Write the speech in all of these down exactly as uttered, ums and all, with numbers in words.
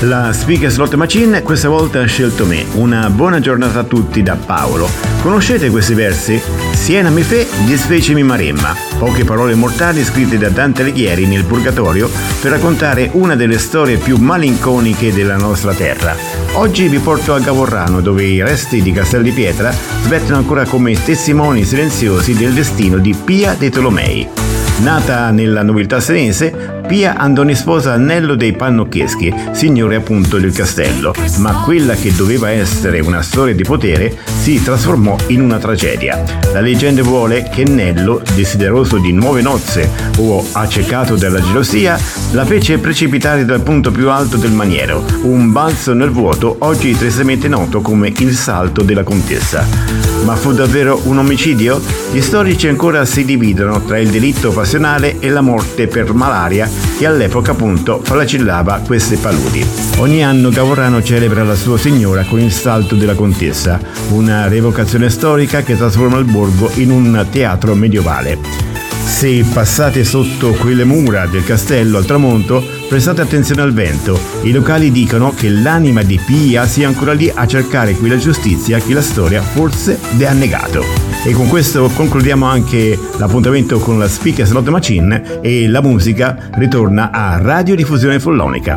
La Speaker Slot Machine questa volta ha scelto me. Una buona giornata a tutti da Paolo. Conoscete questi versi? Siena mi fe, dispecemi maremma. Poche parole mortali scritte da Dante Alighieri nel Purgatorio per raccontare una delle storie più malinconiche della nostra terra. Oggi vi porto a Gavorrano, dove i resti di Castel di Pietra svettano ancora come testimoni silenziosi del destino di Pia dei Tolomei. Nata nella nobiltà senese, Pia andò in sposa Annello dei Pannocchieschi, signore appunto del castello, ma quella che doveva essere una storia di potere si trasformò in una tragedia. La leggenda vuole che Nello, desideroso di nuove nozze o accecato dalla gelosia, la fece precipitare dal punto più alto del maniero, un balzo nel vuoto oggi tristemente noto come il salto della contessa. Ma fu davvero un omicidio? Gli storici ancora si dividono tra il delitto passionale e la morte per malaria che all'epoca appunto flagellava queste paludi. Ogni anno Gavorrano celebra la sua signora con il salto della contessa, una rievocazione storica che trasforma il borgo in un teatro medievale. Se passate sotto quelle mura del castello al tramonto, prestate attenzione al vento. I locali dicono che l'anima di Pia sia ancora lì a cercare quella giustizia che la storia forse le ha negato. E con questo concludiamo anche l'appuntamento con la Speaker Slot Machine e la musica ritorna a Radiodiffusione Follonica.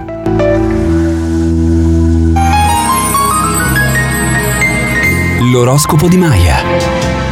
L'oroscopo di Maya.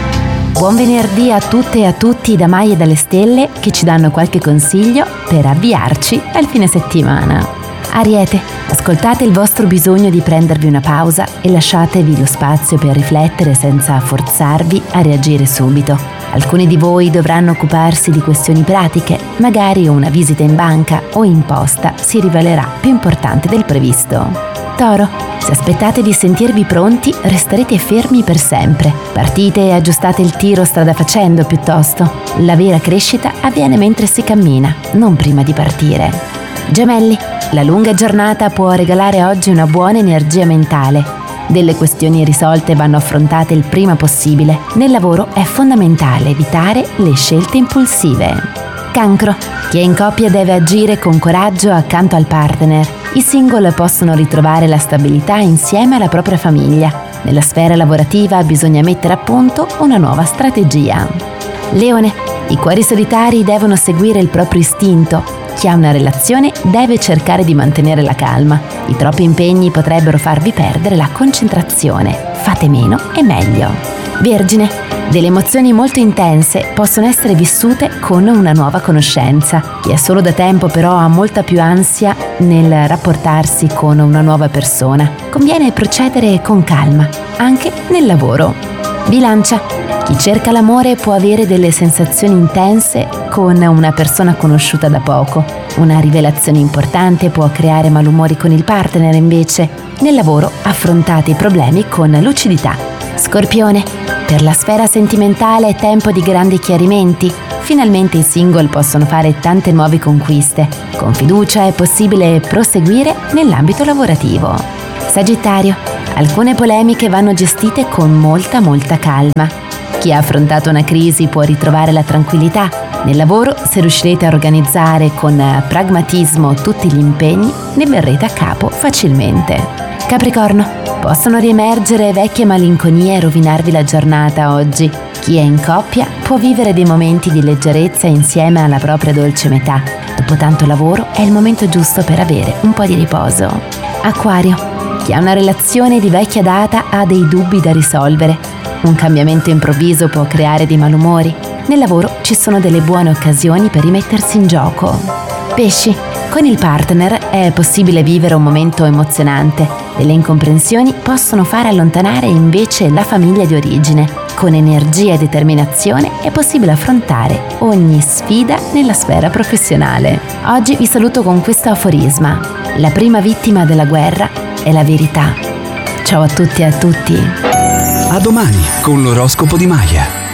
Buon venerdì a tutte e a tutti da Maya e dalle stelle che ci danno qualche consiglio per avviarci al fine settimana. Ariete, ascoltate il vostro bisogno di prendervi una pausa e lasciatevi lo spazio per riflettere senza forzarvi a reagire subito. Alcuni di voi dovranno occuparsi di questioni pratiche, magari una visita in banca o in posta si rivelerà più importante del previsto. Toro, se aspettate di sentirvi pronti, resterete fermi per sempre. Partite e aggiustate il tiro strada facendo piuttosto. La vera crescita avviene mentre si cammina, non prima di partire. Gemelli, la lunga giornata può regalare oggi una buona energia mentale. Delle questioni risolte vanno affrontate il prima possibile. Nel lavoro è fondamentale evitare le scelte impulsive. Cancro, chi è in coppia deve agire con coraggio accanto al partner. I single possono ritrovare la stabilità insieme alla propria famiglia. Nella sfera lavorativa bisogna mettere a punto una nuova strategia. Leone, i cuori solitari devono seguire il proprio istinto. Chi ha una relazione deve cercare di mantenere la calma. I troppi impegni potrebbero farvi perdere la concentrazione. Fate meno e meglio. Vergine, delle emozioni molto intense possono essere vissute con una nuova conoscenza. Chi è solo da tempo però ha molta più ansia nel rapportarsi con una nuova persona. Conviene procedere con calma, anche nel lavoro. Bilancia, chi cerca l'amore può avere delle sensazioni intense con una persona conosciuta da poco. Una rivelazione importante può creare malumori con il partner invece. Nel lavoro affrontate i problemi con lucidità. Scorpione, per la sfera sentimentale è tempo di grandi chiarimenti. Finalmente i single possono fare tante nuove conquiste. Con fiducia è possibile proseguire nell'ambito lavorativo. Sagittario, alcune polemiche vanno gestite con molta molta calma. Chi ha affrontato una crisi può ritrovare la tranquillità. Nel lavoro, se riuscirete a organizzare con pragmatismo tutti gli impegni, ne verrete a capo facilmente. Capricorno, possono riemergere vecchie malinconie e rovinarvi la giornata oggi. Chi è in coppia può vivere dei momenti di leggerezza insieme alla propria dolce metà. Dopo tanto lavoro è il momento giusto per avere un po' di riposo. Acquario, chi ha una relazione di vecchia data ha dei dubbi da risolvere. Un cambiamento improvviso può creare dei malumori. Nel lavoro ci sono delle buone occasioni per rimettersi in gioco. Pesci, con il partner è possibile vivere un momento emozionante. Delle incomprensioni possono fare allontanare invece la famiglia di origine. Con energia e determinazione è possibile affrontare ogni sfida nella sfera professionale. Oggi vi saluto con questo aforisma: la prima vittima della guerra è la verità. Ciao a tutti e a tutti. A domani con l'oroscopo di Maya.